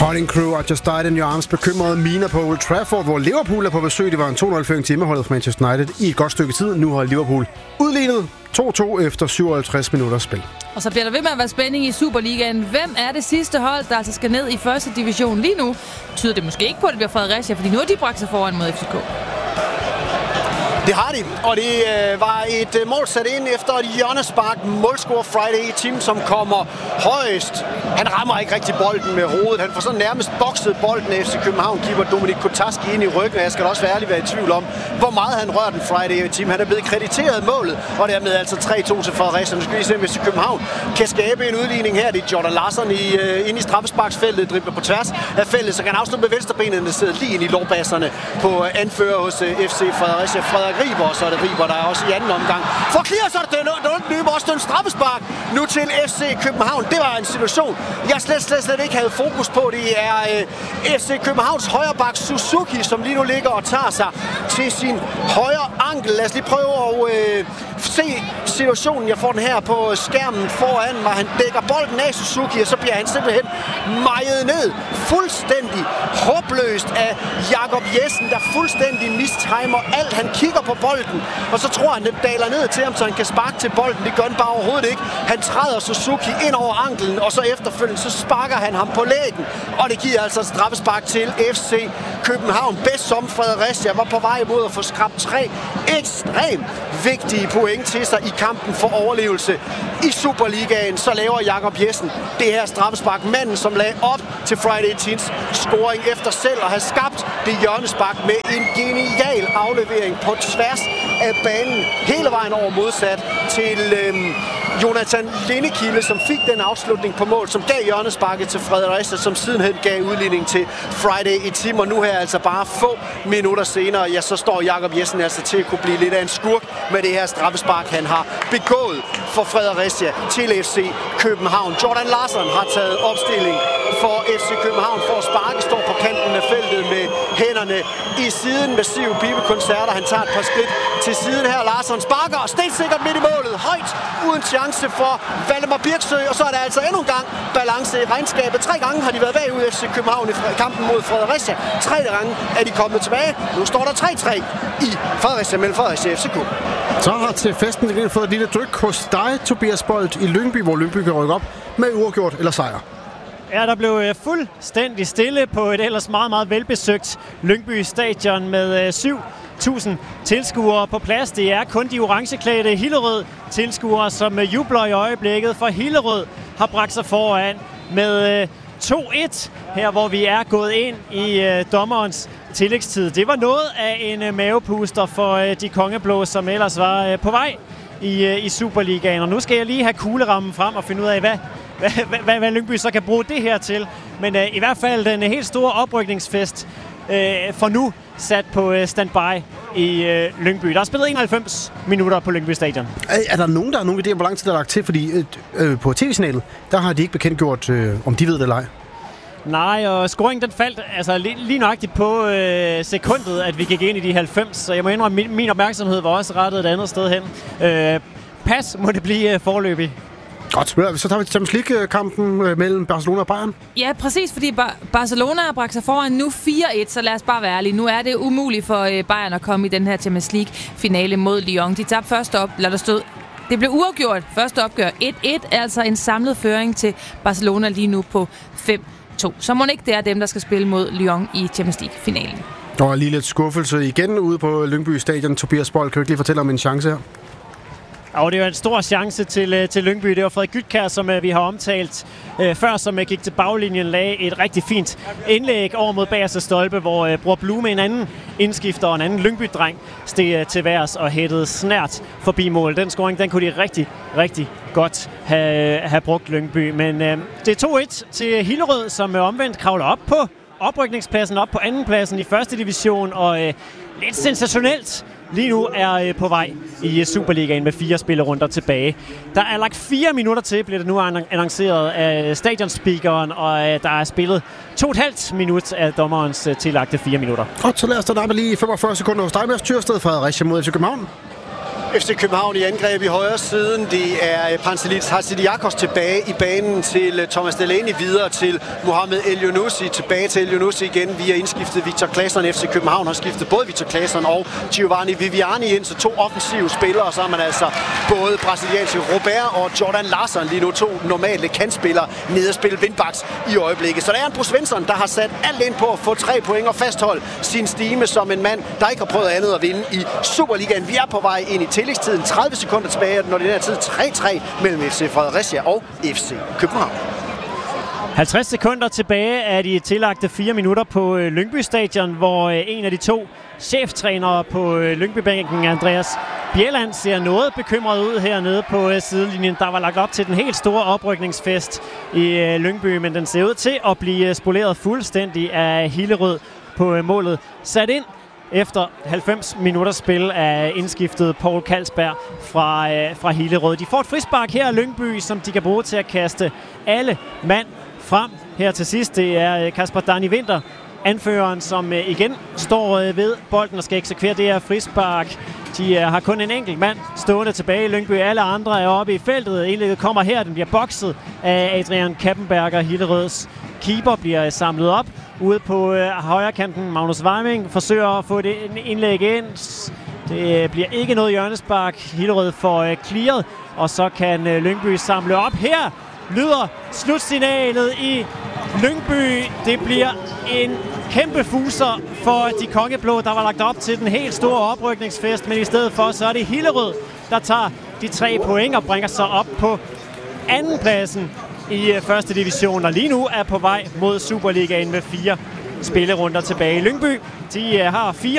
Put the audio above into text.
Cutting Crew og Just Died in Your Arms bekymrede miner på Old Trafford, hvor Liverpool er på besøg. Det var en 2-0-føring til hjemmeholdet fra Manchester United i et godt stykke tid. Nu har Liverpool udlignet 2-2 efter 57 minutters spil. Og så bliver der ved med at være spænding i Superligaen. Hvem er det sidste hold, der altså skal ned i første division lige nu? Tyder det måske ikke på, at det bliver Fredericia, fordi nu har de bragt sig foran mod FCK. Det har de, og det var et mål sat ind efter et hjørnespark. Målscorer Friday, team som kommer højst. Han rammer ikke rigtig bolden med hovedet. Han får så nærmest bokset bolden af FC København-keeper Dominik Kotaski ind i ryggen. Jeg skal da også være ærlig være i tvivl om, hvor meget han rører den Friday team. Han er blevet krediteret målet, og dermed altså 3-2 til Fredericia. Nu skal vi se, hvis FC København kan skabe en udligning her. Det er Jordan Larsson inde i straffesparksfeltet, dribler på tværs af feltet, så kan han afslutte med venstrebenet, der sidder lige ind i lårbasserne på anfører hos FC Fredericia. Frederik Riber, og så er det Riber, der er også i anden omgang. For clear, så er det løber også den straffespark nu til FC København. Det var en situation, jeg slet ikke havde fokus på. Det er FC Københavns højreback Suzuki, som lige nu ligger og tager sig til sin højre ankel. Lad os lige prøve at se situationen. Jeg får den her på skærmen foran mig. Han dækker bolden af Suzuki, og så bliver han simpelthen mejet ned. Fuldstændig håbløst af Jakob Jessen, der fuldstændig mistimer alt. Han kigger på bolden, og så tror han, den daler ned til ham, så han kan sparke til bolden. Det gør han bare overhovedet ikke. Han træder Suzuki ind over anklen, og så efterfølgende så sparker han ham på lægen. Og det giver altså et straffespark til FC København. Bedst som Fredericia var på vej mod at få skrabt 3 ekstremt vigtige point til sig i kampen for overlevelse i Superligaen. Så laver Jakob Jessen det her straffespark. Manden, som lagde op til Friday Teens scoring efter selv at have skabt det hjørnespark med en genial aflevering på tværs af banen, hele vejen over modsat til Jonathan Lindekilde, som fik den afslutning på mål, som gav hjørnesparket til Fredericia, som sidenhen gav udligning til Friday i team. Og nu her altså bare få minutter senere, ja, så står Jakob Jessen altså til at kunne blive lidt af en skurk med det her straffespark, han har begået for Fredericia til FC København. Jordan Larsson har taget opstilling for FC København for at sparke, står på kanten af feltet med hænderne i siden. Massive pibekoncerter. Han tager et par skridt til siden her. Larsson sparker og stensikkert midt i målet. Højt, uden chance for Valdemar Birksø. Og så er der altså endnu en gang balance i regnskabet. 3 gange har de været bagud FC København i kampen mod Fredericia. 3 gange er de kommet tilbage. Nu står der 3-3 i Fredericia mellem Fredericia og FCK. Så har til festen igen fået et lille dryk hos dig, Tobias Bolt, i Lyngby, hvor Lyngby kan rykke op med uafgjort eller sejr. Ja, der blev fuldstændig stille på et ellers meget, meget velbesøgt Lyngby Stadion med 7.000 tilskuere på plads. Det er kun de orangeklædte Hillerød tilskuere, som jubler i øjeblikket, for Hillerød har bragt sig foran med 2-1, her hvor vi er gået ind i dommerens tillægstid. Det var noget af en mavepuster for de kongeblå, som ellers var på vej i Superligaen. Og nu skal jeg lige have kuglerammen frem og finde ud af, hvad Lyngby så kan bruge det her til. Men i hvert fald den helt store oprykningsfest for nu sat på standby i Lyngby. Der er spillet 91 minutter på Lyngby Stadion. Er der nogen, der har nogen idé om, hvor lang tid der er lagt til? Fordi på tv-signalet, der har de ikke bekendtgjort, om de ved det eller ej. Nej, og scoringen den faldt altså lige nøjagtigt på sekundet, at vi gik ind i de 90. Så jeg må indrømme, at min opmærksomhed var også rettet et andet sted hen. Pas må det blive foreløbig. Godt, så tager vi til Champions League-kampen mellem Barcelona og Bayern. Ja, præcis, fordi Barcelona har bragt sig foran nu 4-1, så lad os bare være ærlige. Nu er det umuligt for Bayern at komme i den her Champions League-finale mod Lyon. De tabte første op, der stod. Det blev uafgjort. Første opgør 1-1, altså en samlet føring til Barcelona lige nu på 5-2. Så må ikke det er dem, der skal spille mod Lyon i Champions League-finalen. Og lige lidt skuffelse igen ude på Lyngby Stadion. Tobias Bold, kan du ikke lige fortælle om en chance her? Og det var en stor chance til Lyngby. Det var Frederik Gytkjær, som vi har omtalt før, som gik til baglinjen, lagde et rigtig fint indlæg over mod bagerste stolpe, hvor Bror Blume, en anden indskifter og en anden Lyngby-dreng, steg til værs og hættede snært forbi mål. Den scoring, den kunne de rigtig, rigtig godt have brugt Lyngby. Men det er 2-1 til Hillerød, som omvendt kravler op på oprykningspladsen, op på andenpladsen i første division, og lidt sensationelt lige nu er på vej i Superligaen med 4 spillerunder tilbage. Der er lagt 4 minutter til, bliver det nu annonceret af stadionspeakeren, og der er spillet 2,5 minut af dommerens tillagte 4 minutter. Og så lad os da lige 45 sekunder hos dig, Mads Tyrsted, Fredericia mod FC København. FC København i angreb i højre siden. Det er Pantelis Hatsidiakos tilbage i banen til Thomas Delaney, videre til Mohamed El-Younousi, tilbage til El-Younousi igen via indskiftet Victor Claesson. FC København har skiftet både Victor Claesson og Giovanni Viviani ind, så 2 offensive spillere, så har man altså både brasilianske Robert og Jordan Larsson, lige nu 2 normale kantspillere, nede at spille windbacks i øjeblikket. Så der er en Bruce Svensson, der har sat alt ind på at få 3 point og fastholde sin stime som en mand, der ikke har prøvet andet at vinde i Superligaen. Vi er på vej ind i tillægstiden, 30 sekunder tilbage, når det er tid 3-3 mellem FC Fredericia og FC København. 50 sekunder tilbage af de tillagte 4 minutter på Lyngby Stadion, hvor en af de 2 cheftrænere på Lyngbybænken, Andreas Bjelland, ser noget bekymret ud hernede på sidelinjen. Der var lagt op til den helt store oprykningsfest i Lyngby, men den ser ud til at blive spoleret fuldstændig af Hillerød på målet. Sat ind efter 90 minutters spil af indskiftet Paul Kalsberg fra Hillerød. De får et frispark her i Lyngby, som de kan bruge til at kaste alle mand frem. Her til sidst, det er Kasper Dani Winther, anføreren, som igen står ved bolden og skal eksekvere det her frispark. De har kun en enkelt mand stående tilbage i Lyngby. Alle andre er oppe i feltet. Indlægget kommer her. Den bliver bokset af Adrian Kappenberger. Hillerøds keeper bliver samlet op ude på højre kanten. Magnus Warming forsøger at få det indlæg ind. Det bliver ikke noget hjørnespark. Hillerød får clearet, og så kan Lyngby samle op. Her lyder slutsignalet i Lyngby. Det bliver en kæmpe fuser for de kongeblå, der var lagt op til den helt store oprykningsfest, men i stedet for, så er det Hillerød, der tager de 3 point og bringer sig op på andenpladsen i første division, og lige nu er på vej mod Superligaen med 4 spillerunder tilbage. Lyngby, de har 4